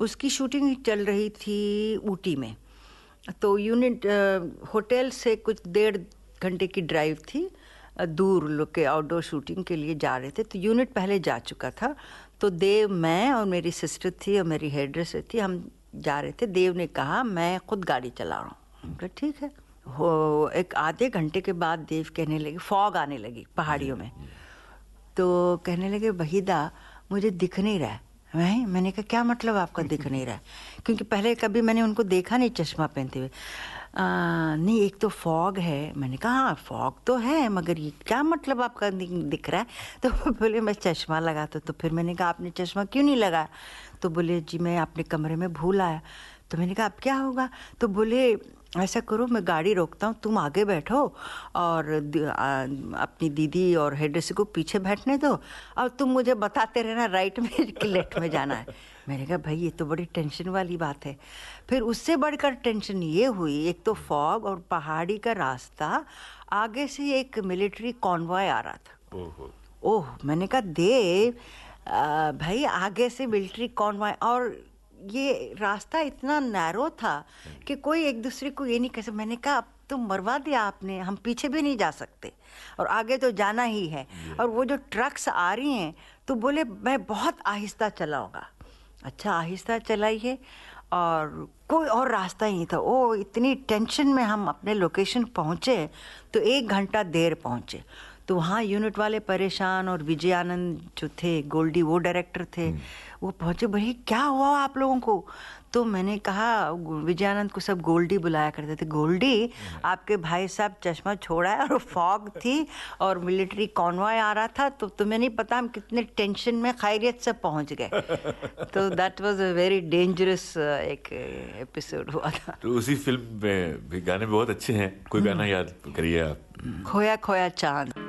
उसकी शूटिंग चल रही थी ऊटी में, तो यूनिट होटल से कुछ 1.5 घंटे की ड्राइव थी, दूर लोग के आउटडोर शूटिंग के लिए जा रहे थे। तो यूनिट पहले जा चुका था, तो देव, मैं और मेरी सिस्टर थी और मेरी हेयर ड्रेसर थी, हम जा रहे थे। देव ने कहा मैं खुद गाड़ी चला रहा हूँ। हम कहा ठीक है। हो एक आधे घंटे के बाद देव कहने लगे, फॉग आने लगी पहाड़ियों में, तो कहने लगे वहीदा मुझे दिख नहीं रहा है। मैंने कहा क्या मतलब आपका दिख नहीं रहा है? क्योंकि पहले कभी मैंने उनको देखा नहीं चश्मा पहनते हुए। नहीं, एक तो फॉग है। मैंने कहा हाँ फॉग तो है, मगर ये क्या मतलब आपका दिख रहा है? तो बोले मैं चश्मा लगाता। तो फिर मैंने कहा आपने चश्मा क्यों नहीं लगाया? तो बोले जी मैं अपने कमरे में भूल आया। तो मैंने कहा अब क्या होगा? तो बोले ऐसा करो मैं गाड़ी रोकता हूँ, तुम आगे बैठो और अपनी दीदी और हेडरेस को पीछे बैठने दो, और तुम मुझे बताते रहना राइट में कि लेफ्ट में जाना है। मैंने कहा भाई ये तो बड़ी टेंशन वाली बात है। फिर उससे बढ़कर टेंशन ये हुई, एक तो फॉग और पहाड़ी का रास्ता, आगे से एक मिलिट्री कॉन्वॉय आ रहा था। ओह, मैंने कहा देव भाई आगे से मिलिट्री कॉन्वॉय, और ये रास्ता इतना नैरो था कि कोई एक दूसरे को ये नहीं कह सकता। मैंने कहा अब तो मरवा दिया आपने, हम पीछे भी नहीं जा सकते और आगे तो जाना ही है। और वो जो ट्रक्स आ रही हैं, तो बोले मैं बहुत आहिस्ता चलाऊंगा। अच्छा आहिस्ता चलाइए, और कोई और रास्ता ही नहीं था। ओ इतनी टेंशन में हम अपने लोकेशन पहुँचे, तो 1 घंटा देर पहुँचे। तो वहाँ यूनिट वाले परेशान, और विजय आनंद जो थे, गोल्डी वो डायरेक्टर थे, वो पहुँचे, भाई क्या हुआ आप लोगों को? तो मैंने कहा, विजयानंद को सब गोल्डी बुलाया करते थे, गोल्डी आपके भाई साहब चश्मा छोड़ा है और फॉग थी और मिलिट्री कॉन्वॉय आ रहा था, तो तुम्हें नहीं पता हम कितने टेंशन में खैरियत से पहुंच गए। तो that was a very dangerous एक एपिसोड हुआ था। तो उसी फिल्म में भी गाने बहुत अच्छे हैं, कोई गाना याद करिए आप। खोया खोया चांद।